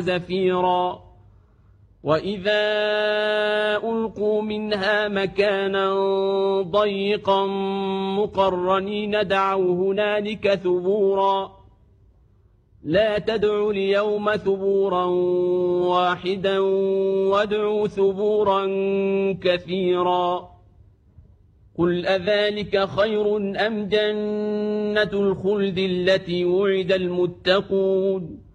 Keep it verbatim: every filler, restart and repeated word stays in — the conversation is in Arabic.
زفيرا وإذا ألقوا منها مكانا ضيقا مقرنين دعوا هنالك ثبورا لا تدعوا اليوم ثبورا واحدا وادعوا ثبورا كثيرا قل أذلك خير أم جنة الخلد التي وعد المتقون